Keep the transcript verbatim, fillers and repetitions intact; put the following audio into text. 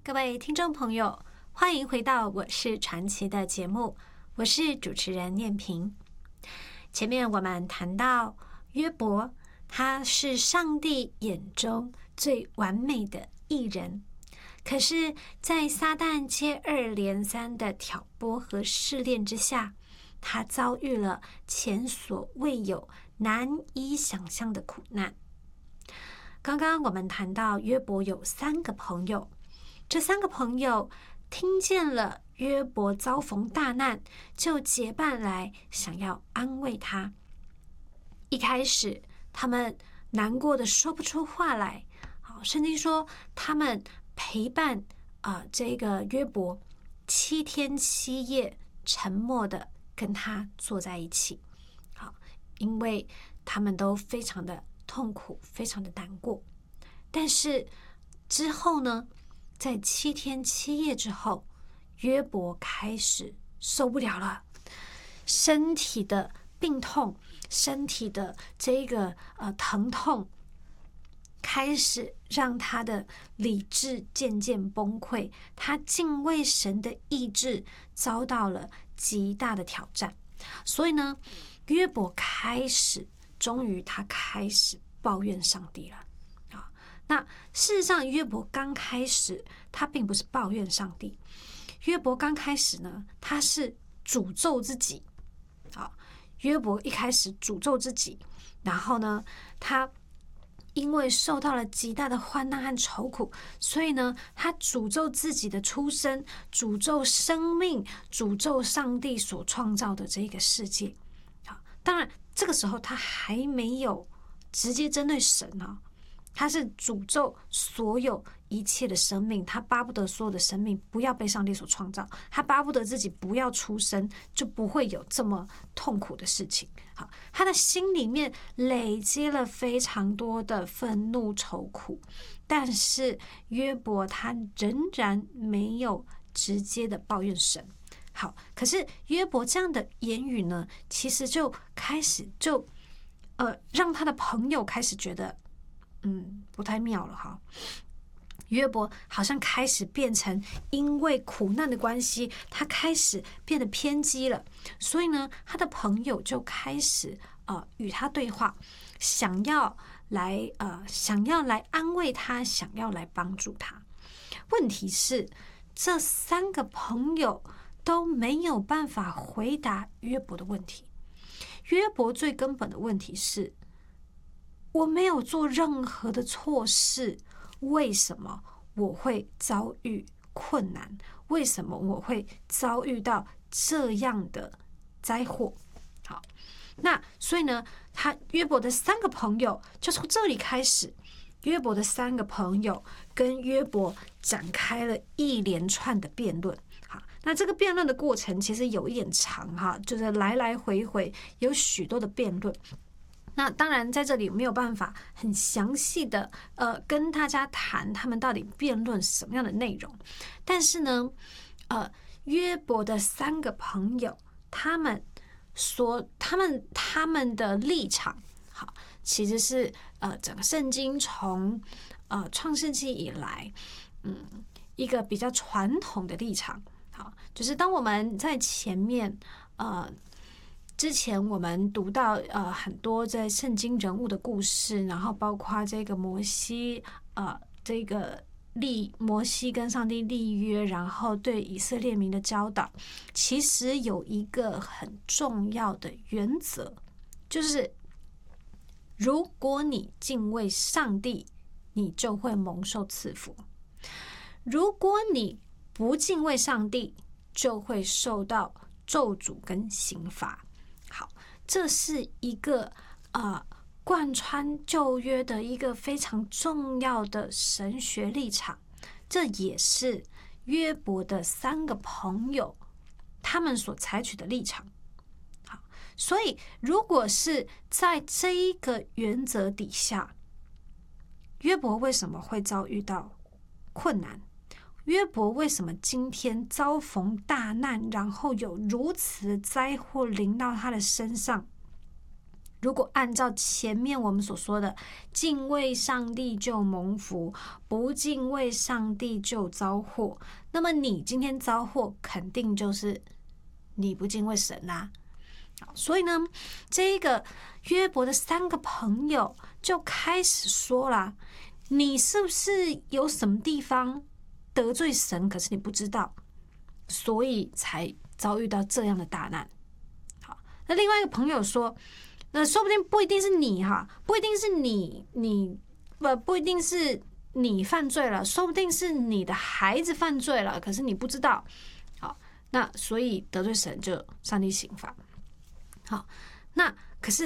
各位听众朋友，欢迎回到我是传奇的节目，我是主持人念萍。前面我们谈到约伯，他是上帝眼中最完美的艺人，可是在撒旦接二连三的挑拨和试炼之下，他遭遇了前所未有难以想象的苦难。刚刚我们谈到约伯有三个朋友，这三个朋友听见了约伯遭逢大难，就结伴来想要安慰他。一开始他们难过的说不出话来，好，圣经说他们陪伴啊、呃、这个约伯七天七夜，沉默的跟他坐在一起。好，因为他们都非常的痛苦，非常的难过。但是之后呢，在七天七夜之后，约伯开始受不了了，身体的病痛，身体的这个呃疼痛，开始让他的理智渐渐崩溃，他敬畏神的意志遭到了极大的挑战。所以呢，约伯开始，终于他开始抱怨上帝了。那事实上，约伯刚开始他并不是抱怨上帝，约伯刚开始呢，他是诅咒自己。好，约伯一开始诅咒自己，然后呢，他因为受到了极大的患难和愁苦，所以呢，他诅咒自己的出生，诅咒生命，诅咒上帝所创造的这个世界。好，当然这个时候他还没有直接针对神啊。他是诅咒所有一切的生命，他巴不得所有的生命不要被上帝所创造，他巴不得自己不要出生，就不会有这么痛苦的事情。好，他的心里面累积了非常多的愤怒愁苦，但是约伯他仍然没有直接的抱怨神。好，可是约伯这样的言语呢，其实就开始就呃让他的朋友开始觉得嗯，不太妙了哈。约伯好像开始变成因为苦难的关系，他开始变得偏激了。所以呢，他的朋友就开始呃与他对话，想要来呃想要来安慰他，想要来帮助他。问题是，这三个朋友都没有办法回答约伯的问题。约伯最根本的问题是，我没有做任何的错事，为什么我会遭遇困难？为什么我会遭遇到这样的灾祸？好，那所以呢，他约伯的三个朋友就从这里开始，约伯的三个朋友跟约伯展开了一连串的辩论。好，那这个辩论的过程其实有一点长哈，就是来来回回有许多的辩论。那当然在这里没有办法很详细的呃跟大家谈他们到底辩论什么样的内容，但是呢呃约伯的三个朋友他们说他们他们的立场，好，其实是呃整个圣经从呃创世纪以来嗯一个比较传统的立场。好，就是当我们在前面呃之前我们读到呃很多在圣经人物的故事，然后包括这个摩西呃这个立摩西跟上帝立约，然后对以色列民的教导，其实有一个很重要的原则，就是如果你敬畏上帝，你就会蒙受赐福；如果你不敬畏上帝，就会受到咒诅跟刑罚。好，这是一个呃贯穿旧约的一个非常重要的神学立场，这也是约伯的三个朋友他们所采取的立场。好，所以如果是在这一个原则底下，约伯为什么会遭遇到困难？约伯为什么今天遭逢大难，然后有如此的灾祸临到他的身上？ 如果按照前面我们所说的，敬畏上帝就蒙福，不敬畏上帝就遭祸，那么你今天遭祸，肯定就是你不敬畏神啦。所以呢，这个约伯的三个朋友就开始说啦，你是不是有什么地方得罪神，可是你不知道，所以才遭遇到这样的大难。好，那另外一个朋友说，那说不定不一定是你哈，不一定是你，你不不一定是你犯罪了，说不定是你的孩子犯罪了，可是你不知道。好，那所以得罪神就上帝刑罚。好，那可是